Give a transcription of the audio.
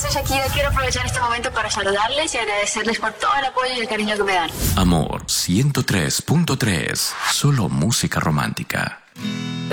soy Shakira, quiero aprovechar este momento para saludarles y agradecerles por todo el apoyo y el cariño que me dan. Amor 103.3, solo música romántica.